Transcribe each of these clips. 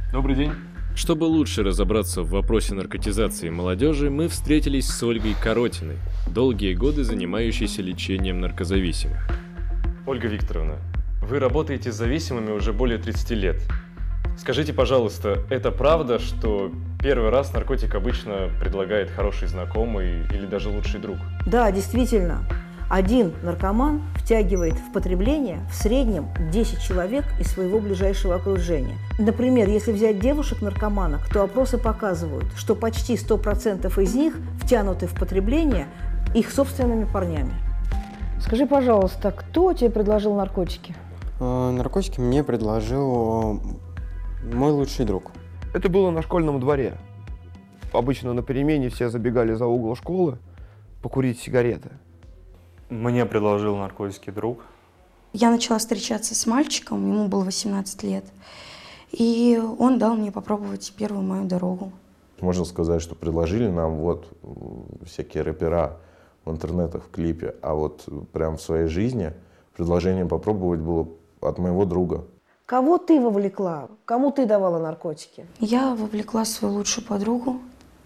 Добрый день. Чтобы лучше разобраться в вопросе наркотизации молодежи, мы встретились с Ольгой Коротиной, долгие годы занимающейся лечением наркозависимых. Ольга Викторовна, вы работаете с зависимыми уже более 30 лет. Скажите, пожалуйста, это правда, что первый раз наркотик обычно предлагает хороший знакомый или даже лучший друг? Да, действительно. Один наркоман втягивает в потребление в среднем 10 человек из своего ближайшего окружения. Например, если взять девушек-наркоманок, то опросы показывают, что почти 100% из них втянуты в потребление их собственными парнями. Скажи, пожалуйста, кто тебе предложил наркотики? Наркотики мне предложил мой лучший друг. Это было на школьном дворе. Обычно на перемене все забегали за угол школы покурить сигареты. Мне предложил наркотики друг. Я начала встречаться с мальчиком, ему было 18 лет, и он дал мне попробовать первую мою дорогу. Можно сказать, что предложили нам вот всякие рэпера в интернетах, в клипе, а вот прям в своей жизни предложение попробовать было от моего друга. Кого ты вовлекла? Кому ты давала наркотики? Я вовлекла свою лучшую подругу,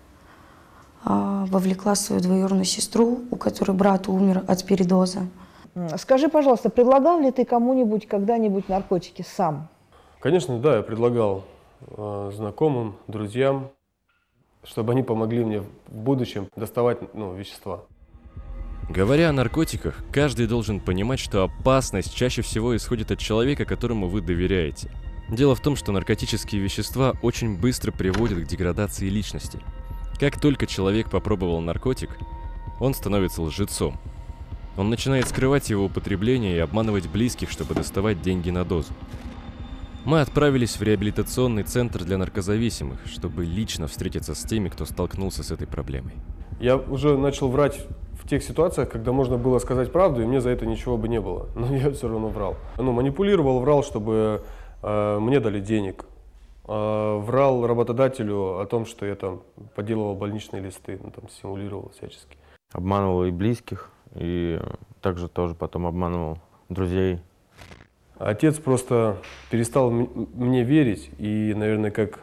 вовлекла свою двоюродную сестру, у которой брат умер от передоза. Скажи, пожалуйста, предлагал ли ты кому-нибудь когда-нибудь наркотики сам? Конечно, да, я предлагал знакомым, друзьям, чтобы они помогли мне в будущем доставать вещества. Говоря о наркотиках, каждый должен понимать, что опасность чаще всего исходит от человека, которому вы доверяете. Дело в том, что наркотические вещества очень быстро приводят к деградации личности. Как только человек попробовал наркотик, он становится лжецом. Он начинает скрывать его употребление и обманывать близких, чтобы доставать деньги на дозу. Мы отправились в реабилитационный центр для наркозависимых, чтобы лично встретиться с теми, кто столкнулся с этой проблемой. Я уже начал врать в тех ситуациях, когда можно было сказать правду, и мне за это ничего бы не было. Но я все равно врал. Манипулировал, врал, чтобы мне дали денег. Врал работодателю о том, что я там подделывал больничные листы, симулировал всячески. Обманывал и близких, и также тоже потом обманывал друзей. Отец просто перестал мне верить и, наверное, как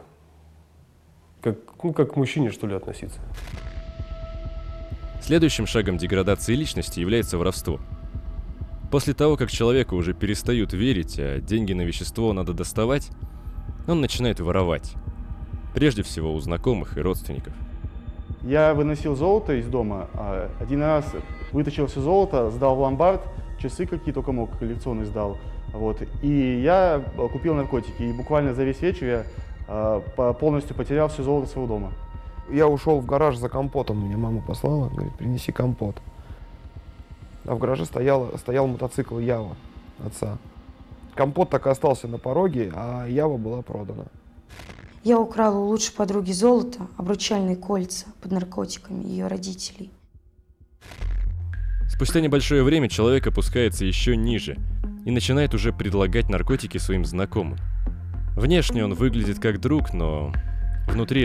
к мужчине, что ли, относиться. Следующим шагом деградации личности является воровство. После того, как человеку уже перестают верить, а деньги на вещество надо доставать, он начинает воровать. Прежде всего у знакомых и родственников. Я выносил золото из дома. Один раз вытащил все золото, сдал в ломбард, часы какие только мог, коллекционные сдал. И я купил наркотики. И буквально за весь вечер я полностью потерял все золото своего дома. Я ушел в гараж за компотом, меня мама послала, говорит, принеси компот. А в гараже стоял мотоцикл Ява отца. Компот так и остался на пороге, а Ява была продана. Я украла у лучшей подруги золото, обручальные кольца под наркотиками ее родителей. Спустя небольшое время человек опускается еще ниже и начинает уже предлагать наркотики своим знакомым. Внешне он выглядит как друг, но внутри